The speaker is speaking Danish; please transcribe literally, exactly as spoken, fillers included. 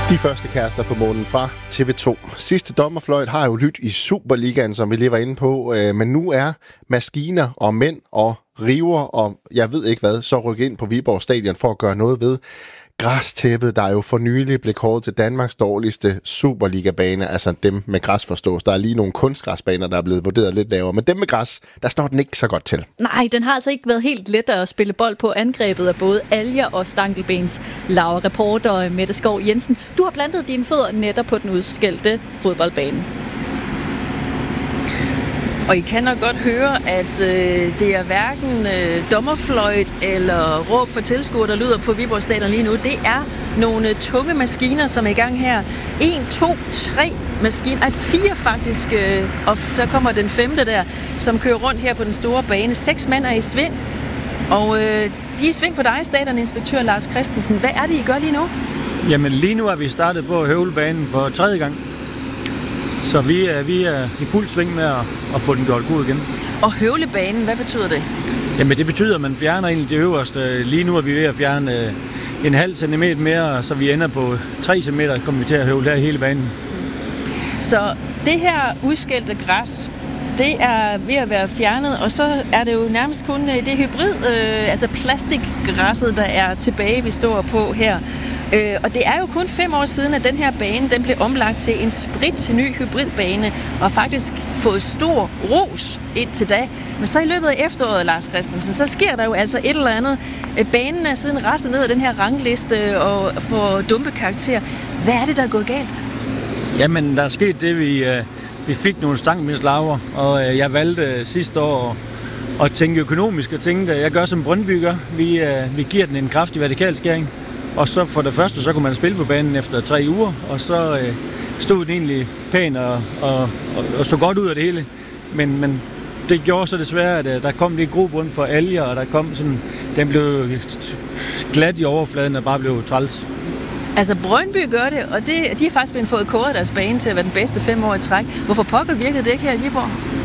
De første kærester på månen fra T V to. Sidste dommerfløjt har jo lyttet i Superligaen, som vi lige var inde på. Men nu er maskiner og mænd og river og jeg ved ikke hvad, så rykket ind på Viborg Stadion for at gøre noget ved græstæppet, der er jo for nylig blev kåret til Danmarks dårligste Superliga-bane. Altså dem med græs forstås. Der er lige nogle kunstgræsbaner, der er blevet vurderet lidt lavere. Men dem med græs, der står den ikke så godt til. Nej, den har altså ikke været helt let at spille bold på. Angrebet af både alger og stankelbens. Laura, reporter Mette Skov Jensen. Du har plantet dine fødder netop på den udskældte fodboldbane. Og I kan nok godt høre, at øh, det er hverken øh, dommerfløjt eller råb for tilskuere, der lyder på Viborg Stadion lige nu. Det er nogle tunge maskiner, som er i gang her. En, to, tre maskiner, ej fire faktisk, øh, og der kommer den femte der, som kører rundt her på den store bane. Seks mænd er i sving, og øh, de er i sving for dig, stadioninspektør Lars Christensen. Hvad er det, I gør lige nu? Jamen lige nu er vi startet på høvlebanen for tredje gang. Så vi er, vi er i fuld sving med at, at få den gjort god igen. Og høvlebanen, hvad betyder det? Jamen det betyder, at man fjerner egentlig det øverste. Lige nu er vi ved at fjerne en halv centimeter mere, så vi ender på tre centimeter, kommer vi til at høvle her hele banen. Så det her udskældte græs, det er ved at være fjernet, og så er det jo nærmest kun det hybrid, øh, altså plastikgræsset, der er tilbage, vi står på her. Øh, og det er jo kun fem år siden, at den her bane den blev omlagt til en sprit ny hybridbane, og faktisk fået stor ros indtil da. Men så i løbet af efteråret, Lars Christensen, så sker der jo altså et eller andet. Banen er siden rastet ned af den her rangliste og får dumpe karakter. Hvad er det, der er gået galt? Jamen, der er sket det, vi, vi fik nogle stangmiddelslaver, og jeg valgte sidste år at tænke økonomisk og tænkte, at jeg gør som Brøndby gør. Vi, vi giver den en kraftig vertikalskæring. Og så for det første, så kunne man spille på banen efter tre uger, og så øh, stod den egentlig pæn og, og, og, og så godt ud af det hele. Men, men det gjorde så desværre, at øh, der kom lidt grobund for alger, og der kom sådan, den blev glat i overfladen og bare blev træls. Altså Brøndby gør det, og det, de har faktisk blevet fået kåret deres bane til at være den bedste fem år i træk. Hvorfor pokker virkede det ikke her i Viborg?